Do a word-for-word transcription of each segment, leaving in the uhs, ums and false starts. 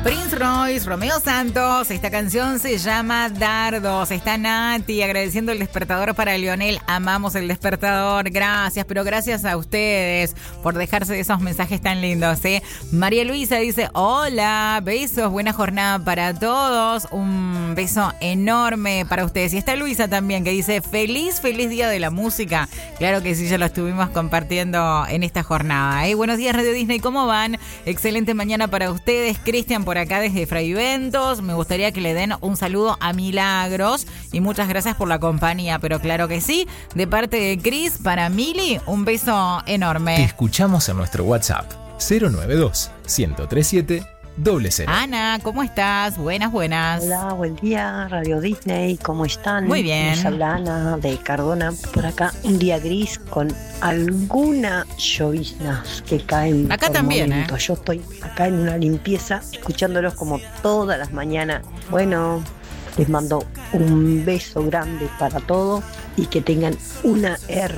Prince Royce, Romeo Santos, esta canción se llama Dardos. Está Nati agradeciendo el despertador para Lionel. Amamos el despertador, gracias, pero gracias a ustedes por dejarse de esos mensajes tan lindos, ¿eh? María Luisa dice, hola, besos, buena jornada para todos, un beso enorme para ustedes. Y está Luisa también que dice, feliz, feliz día de la música. Claro que sí, ya lo estuvimos compartiendo en esta jornada, ¿eh? Buenos días, Radio Disney, ¿cómo van? Excelente mañana para ustedes. Cristian por acá desde Fraiventos. Me gustaría que le den un saludo a Milagros y muchas gracias por la compañía, pero claro que sí, de parte de Cris para Mili, un beso enorme. Te escuchamos en nuestro WhatsApp cero nueve dos, uno cero tres siete, cero cero. Ana, ¿cómo estás? Buenas, buenas. Hola, buen día, Radio Disney, ¿cómo están? Muy bien. Les habla Ana de Cardona, por acá un día gris con algunas lloviznas que caen acá por también, momentos. ¿eh? Yo estoy acá en una limpieza, escuchándolos como todas las mañanas. Bueno, les mando un beso grande para todos y que tengan una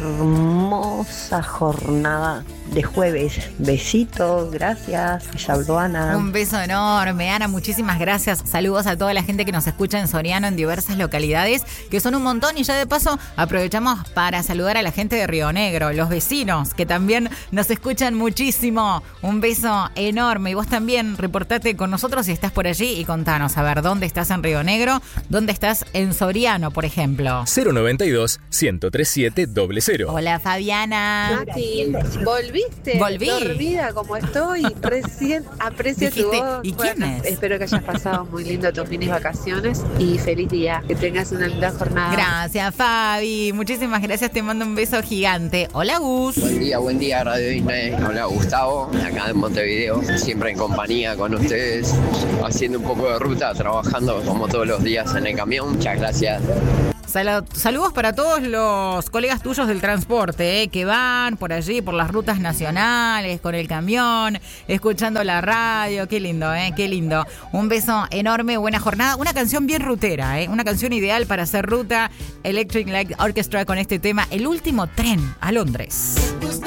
hermosa jornada de jueves. Besitos, gracias. Les habló Ana. Un beso enorme, Ana, muchísimas gracias. Saludos a toda la gente que nos escucha en Soriano, en diversas localidades, que son un montón. Y ya de paso aprovechamos para saludar a la gente de Río Negro, los vecinos, que también nos escuchan muchísimo. Un beso enorme. Y vos también reportate con nosotros si estás por allí y contanos, a ver, ¿dónde estás en Río Negro? ¿Dónde estás en Soriano, por ejemplo? cero noventa y dos, uno tres siete, cero cero. Hola, Fabiana. Nati, ¿volviste? Volví. Dormida como estoy, recién aprecio tu Dijiste, voz. ¿y quién Bueno, es? espero que hayas pasado muy lindo tus minis vacaciones y feliz día. Que tengas una linda jornada. Gracias, Fabi. Muchísimas gracias. Te mando un beso gigante. Hola, Gus. Buen día, buen día, Radio Disney. Habla Gustavo, acá en Montevideo, siempre en compañía con ustedes, haciendo un poco de ruta, trabajando como todos los días en el camión. Muchas gracias. Sal- saludos para todos los colegas tuyos del transporte, eh, que van por allí, por las rutas nacionales, con el camión, escuchando la radio. Qué lindo, eh, qué lindo. Un beso enorme, buena jornada. Una canción bien rutera, eh, una canción ideal para hacer ruta. Electric Light Orchestra con este tema, El último tren a Londres.